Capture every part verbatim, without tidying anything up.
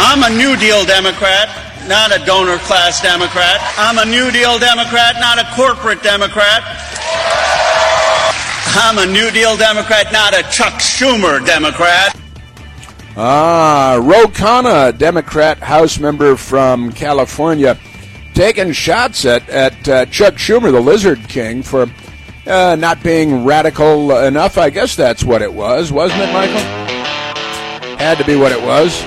I'm a New Deal Democrat, not a donor class Democrat. I'm a New Deal Democrat, not a corporate Democrat. I'm a New Deal Democrat, not a Chuck Schumer Democrat. Ah, Ro Khanna, Democrat House member from California, taking shots at, at uh, Chuck Schumer, the Lizard King, for uh, not being radical enough. I guess that's what it was, wasn't it, Michael? Had to be what it was.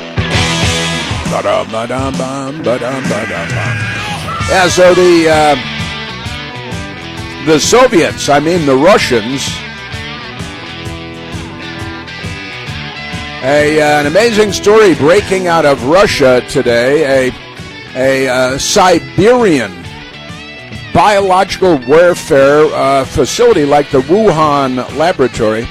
Yeah, so the uh, the Soviets, I mean the Russians, a uh, an amazing story breaking out of Russia today. A a uh, Siberian biological warfare uh, facility like the Wuhan laboratory.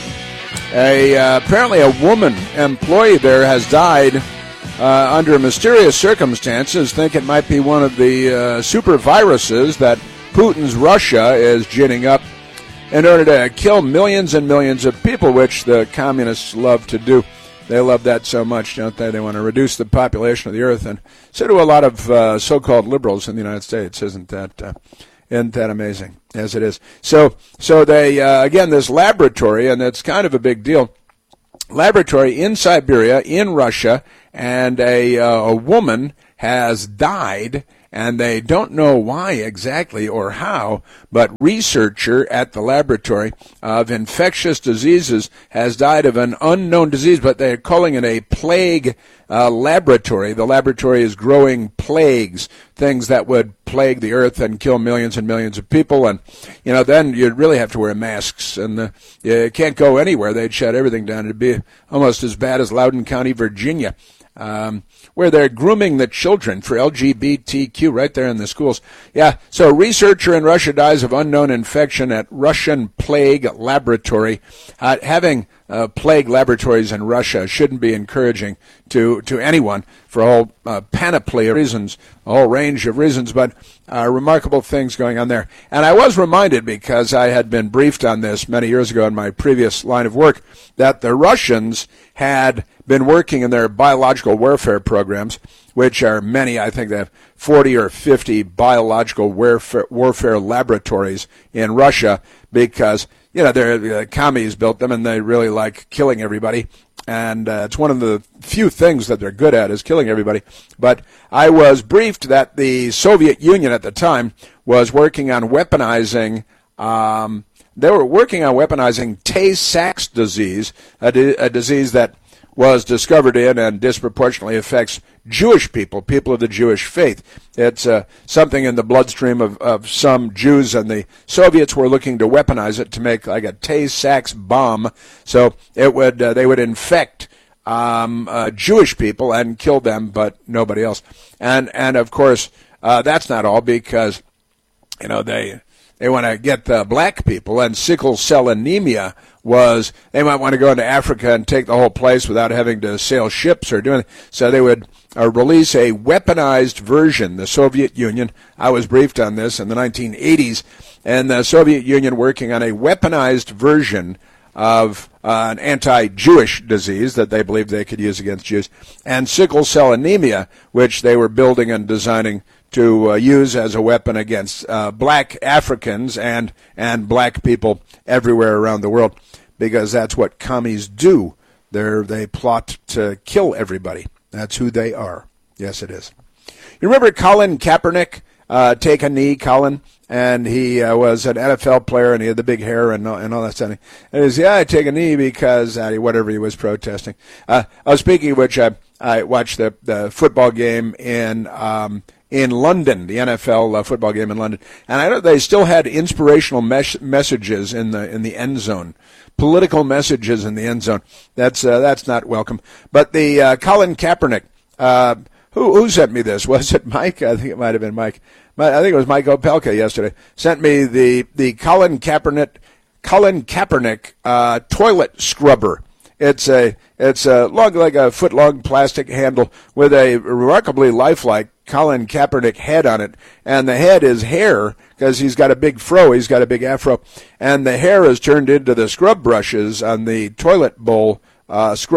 A uh, apparently a woman employee there has died Uh, under mysterious circumstances. Think it might be one of the uh, super viruses that Putin's Russia is ginning up in order to kill millions and millions of people, which the communists love to do. They love that so much, don't they? They want to reduce the population of the earth, and so do a lot of uh, so-called liberals in the United States. Isn't that uh, isn't that amazing? As it is. So, so they uh, again, this laboratory, and it's kind of a big deal. Laboratory in Siberia, in Russia, and a, uh, a woman has died, and they don't know why exactly or how, but researcher at the laboratory of infectious diseases has died of an unknown disease, but they're calling it a plague uh, laboratory. The laboratory is growing plagues, things that would plague the earth and kill millions and millions of people, and, you know, then you'd really have to wear masks, and the, you can't go anywhere. They'd shut everything down. It'd be almost as bad as Loudoun County, Virginia. Um, where they're grooming the children for L G B T Q right there in the schools. Yeah, so researcher in Russia dies of unknown infection at Russian plague laboratory. Uh, having uh, plague laboratories in Russia shouldn't be encouraging to, to anyone for a whole uh, panoply of reasons, a whole range of reasons, but uh, remarkable things going on there. And I was reminded, because I had been briefed on this many years ago in my previous line of work, that the Russians had been working in their biological warfare programs, which are many. I think they have forty or fifty biological warfare, warfare laboratories in Russia, because, you know, they're, the commies built them and they really like killing everybody. And uh, it's one of the few things that they're good at, is killing everybody. But I was briefed that the Soviet Union at the time was working on weaponizing um, they were working on weaponizing Tay-Sachs disease, a, di- a disease that was discovered in and disproportionately affects Jewish people, people of the Jewish faith. It's uh, something in the bloodstream of, of some Jews, and the Soviets were looking to weaponize it to make like a Tay-Sachs bomb. So it would uh, they would infect um, uh, Jewish people and kill them, but nobody else. And and of course uh, that's not all, because you know they. They want to get the black people, and sickle cell anemia was, they might want to go into Africa and take the whole place without having to sail ships or doing it. So they would uh, release a weaponized version, the Soviet Union. I was briefed on this in the nineteen eighties, and the Soviet Union working on a weaponized version of uh, an anti-Jewish disease that they believed they could use against Jews, and sickle cell anemia, which they were building and designing to uh, use as a weapon against uh, black Africans and and black people everywhere around the world, because that's what commies do. They're, they plot to kill everybody. That's who they are. Yes, it is. You remember Colin Kaepernick? Uh, take a knee, Colin, and he uh, was an N F L player, and he had the big hair and, and all that stuff. And he said, yeah, I take a knee because uh, whatever he was protesting. Uh, I was speaking of which, I, I watched the, the football game in um, in London, the N F L uh, football game in London, and I know they still had inspirational mes- messages in the in the end zone, political messages in the end zone. That's uh, that's not welcome. But the uh, Colin Kaepernick. Uh, Who, who sent me this? Was it Mike? I think it might have been Mike. I think it was Mike Opelka yesterday. Sent me the, the Colin Kaepernick Colin Kaepernick uh, toilet scrubber. It's a it's a long, like a foot long plastic handle with a remarkably lifelike Colin Kaepernick head on it, and the head is hair because he's got a big fro, he's got a big afro, and the hair is turned into the scrub brushes on the toilet bowl uh, scrubber.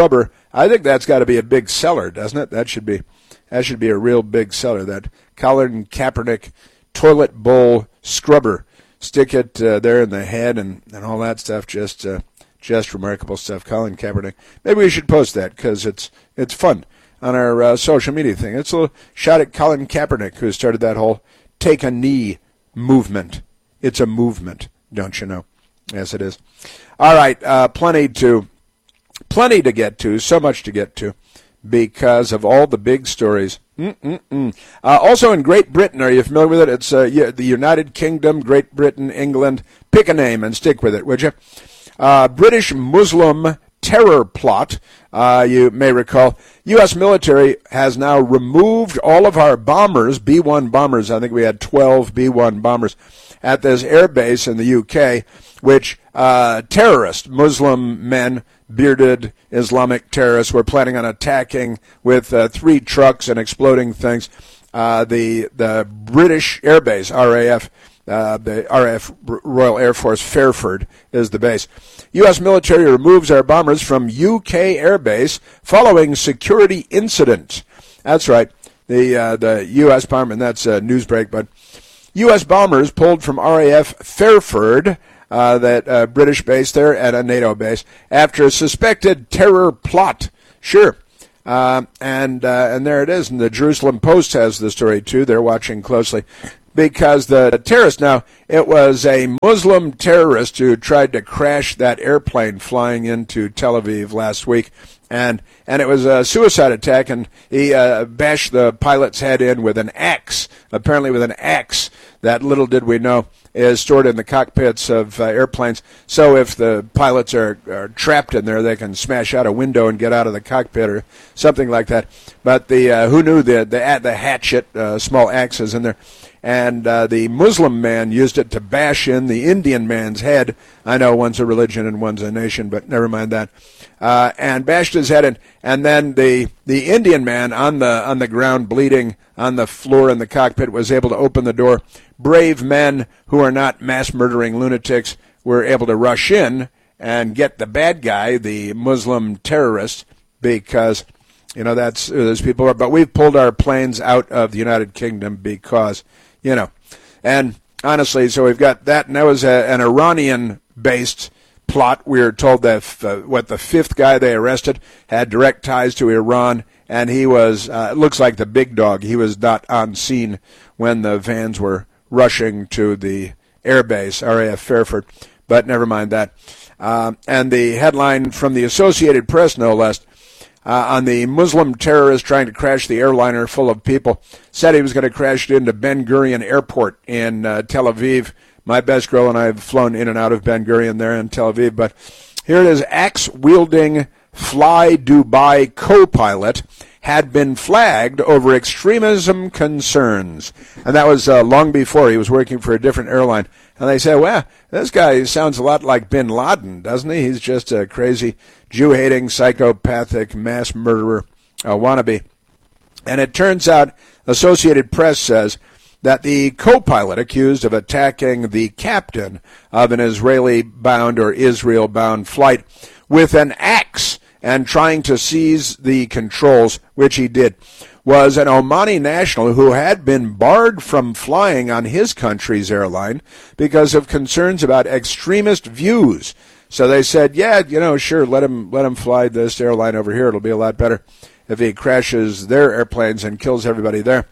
I think that's got to be a big seller, doesn't it? That should be that should be a real big seller. That Colin Kaepernick toilet bowl scrubber. Stick it uh, there in the head and, and all that stuff. Just uh, just remarkable stuff. Colin Kaepernick. Maybe we should post that because it's it's fun on our uh, social media thing. It's a little shot at Colin Kaepernick, who started that whole take a knee movement. It's a movement, don't you know? Yes, it is. All right, uh, plenty to plenty to get to, so much to get to because of all the big stories. Mm-mm-mm. Uh, also in Great Britain, are you familiar with it? It's uh, the United Kingdom, Great Britain, England. Pick a name and stick with it, would you? Uh, British Muslim terror plot. Uh, you may recall, U S military has now removed all of our bombers, B one bombers. I think we had twelve B one bombers at this air base in the U K, which uh, terrorists, Muslim men, bearded Islamic terrorists, were planning on attacking with uh, three trucks and exploding things. Uh, the the British Air Base, R A F, uh, the R A F, Royal Air Force Fairford, is the base. U S military removes our bombers from U K Air Base following security incident. That's right, the uh, the U S bomber, and that's a news break, but U S bombers pulled from R A F Fairford, uh, that uh, British base there, at a NATO base, after a suspected terror plot. Sure. Uh, and uh, and there it is. And the Jerusalem Post has the story, too. They're watching closely. Because the terrorist, now, it was a Muslim terrorist who tried to crash that airplane flying into Tel Aviv last week. And and it was a suicide attack, and he uh, bashed the pilot's head in with an axe, apparently with an axe that, little did we know, is stored in the cockpits of uh, airplanes. So if the pilots are, are trapped in there, they can smash out a window and get out of the cockpit or something like that. But the uh, who knew the the, the hatchet, uh, small axes in there. And uh, the Muslim man used it to bash in the Indian man's head. I know one's a religion and one's a nation, but never mind that. Uh, and bashed his head in. And then the, the Indian man on the on the ground, bleeding on the floor in the cockpit, was able to open the door. Brave men who are not mass-murdering lunatics were able to rush in and get the bad guy, the Muslim terrorist, because, you know, that's who those people are. But we've pulled our planes out of the United Kingdom because, you know, and honestly, so we've got that, and that was a, an Iranian-based plot. We were told that uh, what the fifth guy they arrested had direct ties to Iran, and he was, uh, it looks like the big dog. He was not on scene when the vans were rushing to the airbase, R A F Fairford, but never mind that. Uh, and the headline from the Associated Press, no less, Uh, on the Muslim terrorist trying to crash the airliner full of people, said he was going to crash it into Ben Gurion Airport in uh, Tel Aviv. My best girl and I have flown in and out of Ben Gurion there in Tel Aviv. But here it is, axe-wielding Fly Dubai co-pilot had been flagged over extremism concerns. And that was uh, long before. He was working for a different airline. And they said, well, this guy sounds a lot like bin Laden, doesn't he? He's just a crazy Jew-hating, psychopathic mass murderer, uh, wannabe. And it turns out, Associated Press says, that the co-pilot accused of attacking the captain of an Israeli-bound or Israel-bound flight with an axe and trying to seize the controls, which he did, was an Omani national who had been barred from flying on his country's airline because of concerns about extremist views. So they said, yeah, you know, sure, let him let him fly this airline over here. It'll be a lot better if he crashes their airplanes and kills everybody there.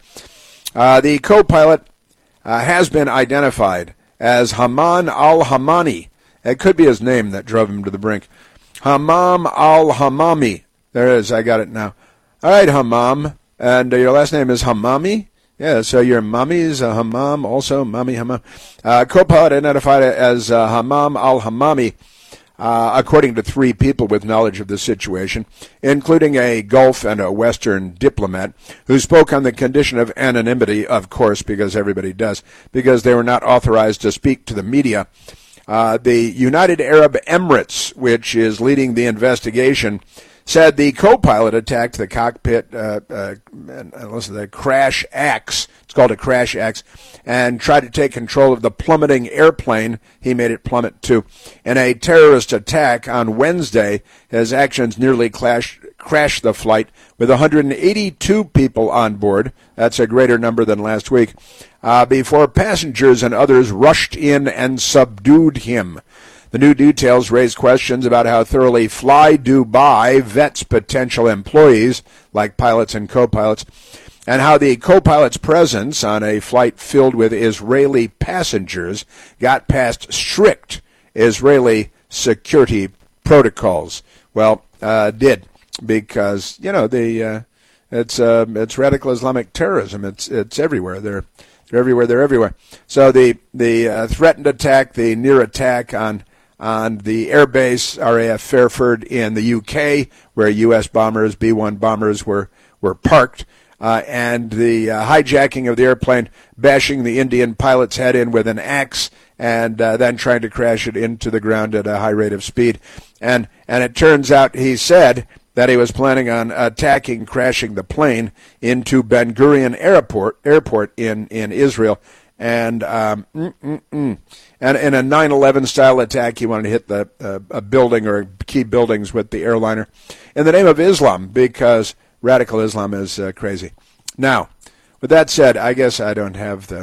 Uh, the co-pilot uh, has been identified as Haman al-Hamani. It could be his name that drove him to the brink. Hammam al-Hamami. There it is. I got it now. All right, Hammam. And uh, your last name is Hamami? Yeah, so your mummy's a Hammam also, Mummy Hammam. Uh, co-pilot identified as uh, Hammam al-Hamami, uh, according to three people with knowledge of the situation, including a Gulf and a Western diplomat who spoke on the condition of anonymity, of course, because everybody does, because they were not authorized to speak to the media. Uh, the United Arab Emirates, which is leading the investigation, said the co-pilot attacked the cockpit, uh, uh, and, uh, listen, the crash axe, it's called a crash axe, and tried to take control of the plummeting airplane. He made it plummet too. In a terrorist attack on Wednesday, his actions nearly clashed, crashed the flight with one hundred eighty-two people on board. That's a greater number than last week. Uh, before passengers and others rushed in and subdued him. The new details raise questions about how thoroughly Fly Dubai vets potential employees, like pilots and co-pilots, and how the co-pilot's presence on a flight filled with Israeli passengers got past strict Israeli security protocols. Well, uh, did, because, you know, the uh, it's uh, it's radical Islamic terrorism. It's it's everywhere. They're they're everywhere. They're everywhere. So the the uh, threatened attack, the near attack on on the airbase R A F Fairford in the U K, where U S bombers, B one bombers were were parked, uh, and the uh, hijacking of the airplane, bashing the Indian pilot's head in with an axe, and uh, then trying to crash it into the ground at a high rate of speed. And and it turns out he said that he was planning on attacking, crashing the plane into Ben Gurion Airport, airport in, in Israel. And um, mm, mm, mm. and in a nine eleven style attack, he wanted to hit the uh, a building or key buildings with the airliner in the name of Islam, because radical Islam is uh, crazy. Now, with that said, I guess I don't have the.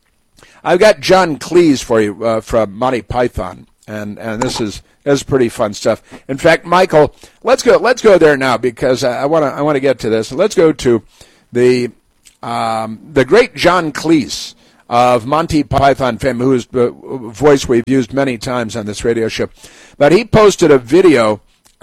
I've got John Cleese for you uh, from Monty Python, and, and this is this is pretty fun stuff. In fact, Michael, let's go let's go there now, because I want to I want to get to this. Let's go to the um, the great John Cleese of Monty Python fame, whose uh, voice we've used many times on this radio show. But he posted a video,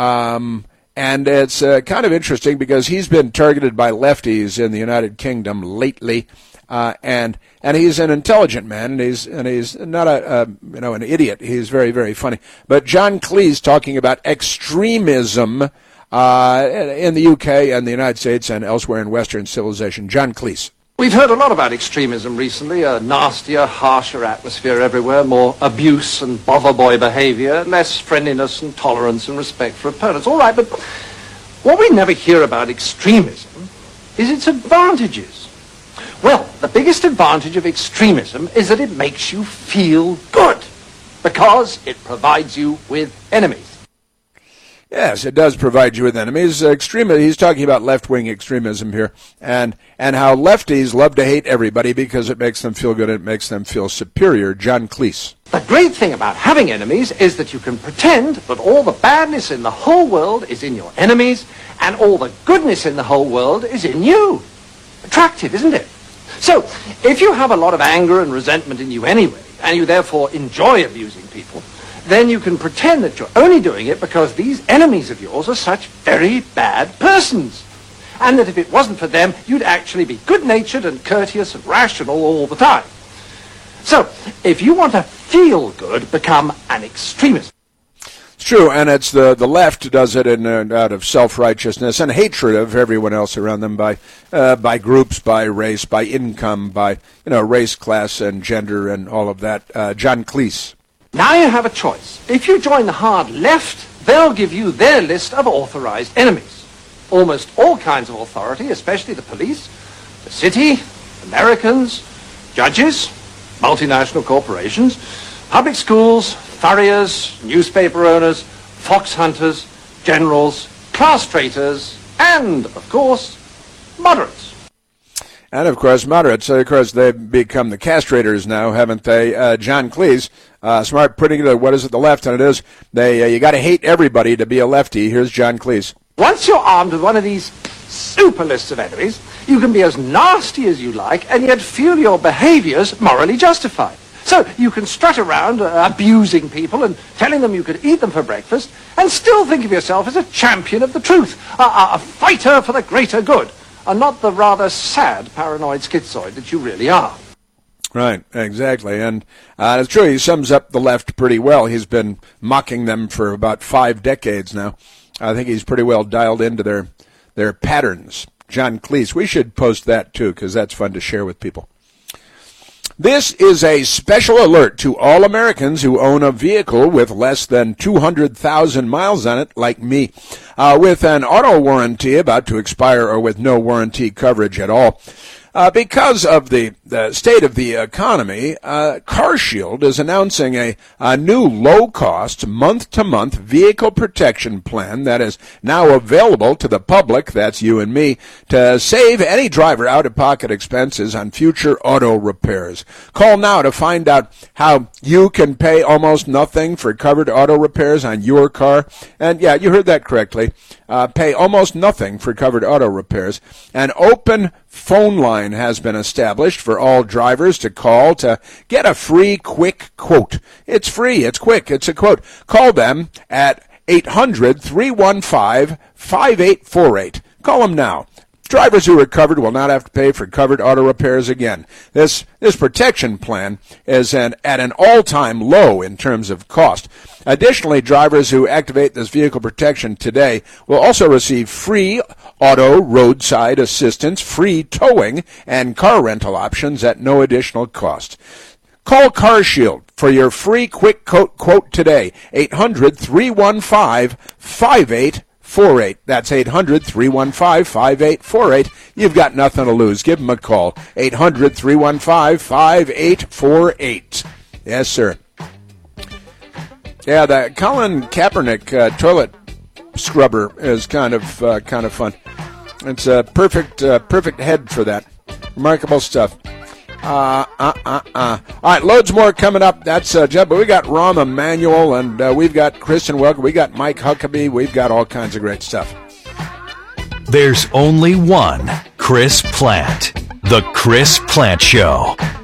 um, and it's uh, kind of interesting because he's been targeted by lefties in the United Kingdom lately, uh, and and he's an intelligent man, and he's and he's not a, a you know an idiot. He's very very funny. But John Cleese talking about extremism uh, in the U K and the United States and elsewhere in Western civilization. John Cleese. We've heard a lot about extremism recently, a nastier, harsher atmosphere everywhere, more abuse and bother boy behavior, less friendliness and tolerance and respect for opponents. All right, but what we never hear about extremism is its advantages. Well, the biggest advantage of extremism is that it makes you feel good, because it provides you with enemies. Yes, it does provide you with enemies. Extreme, he's talking about left-wing extremism here, and and how lefties love to hate everybody because it makes them feel good, it makes them feel superior. John Cleese. The great thing about having enemies is that you can pretend that all the badness in the whole world is in your enemies, and all the goodness in the whole world is in you. Attractive, isn't it? So, if you have a lot of anger and resentment in you anyway, and you therefore enjoy abusing people, then you can pretend that you're only doing it because these enemies of yours are such very bad persons. And that if it wasn't for them, you'd actually be good-natured and courteous and rational all the time. So, if you want to feel good, become an extremist. It's true, and it's the, the left does it in, uh, out of self-righteousness and hatred of everyone else around them by uh, by groups, by race, by income, by you know race, class, and gender, and all of that. Uh, John Cleese. Now you have a choice. If you join the hard left, they'll give you their list of authorized enemies. Almost all kinds of authority, especially the police, the city, Americans, judges, multinational corporations, public schools, furriers, newspaper owners, fox hunters, generals, class traitors, and, of course, moderates. And, of course, moderates. Of course, they've become the castrators now, haven't they? Uh, John Cleese, uh, smart, putting it, what is it, the left, and it is, they, uh, you got to hate everybody to be a lefty. Here's John Cleese. Once you're armed with one of these super lists of enemies, you can be as nasty as you like, and yet feel your behaviors morally justified. So you can strut around uh, abusing people and telling them you could eat them for breakfast, and still think of yourself as a champion of the truth, a, a, a fighter for the greater good, and not the rather sad paranoid schizoid that you really are. Right, exactly. And uh, it's true, he sums up the left pretty well. He's been mocking them for about five decades now. I think he's pretty well dialed into their their patterns. John Cleese. We should post that, too, because that's fun to share with people. This is a special alert to all Americans who own a vehicle with less than two hundred thousand miles on it, like me, uh, with an auto warranty about to expire or with no warranty coverage at all. Uh, because of the, the state of the economy, uh, CarShield is announcing a, a new low-cost, month-to-month vehicle protection plan that is now available to the public, that's you and me, to save any driver out-of-pocket expenses on future auto repairs. Call now to find out how you can pay almost nothing for covered auto repairs on your car. And, yeah, you heard that correctly. Uh, pay almost nothing for covered auto repairs. An open phone line has been established for all drivers to call to get a free, quick quote. It's free. It's quick. It's a quote. Call them at eight hundred, three one five, five eight four eight. Call them now. Drivers who are covered will not have to pay for covered auto repairs again. This this protection plan is an, at an all-time low in terms of cost. Additionally, drivers who activate this vehicle protection today will also receive free auto roadside assistance, free towing, and car rental options at no additional cost. Call CarShield for your free quick quote, quote today, eight hundred, three one five, five eight four eight. That's eight hundred, three one five, five eight four eight. You've got nothing to lose. Give them a call, eight hundred, three one five, five eight four eight. Yes, sir. Yeah, the Colin Kaepernick uh, toilet scrubber is kind of uh, kind of fun. It's a perfect uh, perfect head for that. Remarkable stuff. Uh, uh, uh, uh. All right, loads more coming up. That's uh, Jeff, but we got Rahm Emanuel, and uh, we've got Kristen Welker, we got Mike Huckabee, we've got all kinds of great stuff. There's only one Chris Plante, The Chris Plante Show.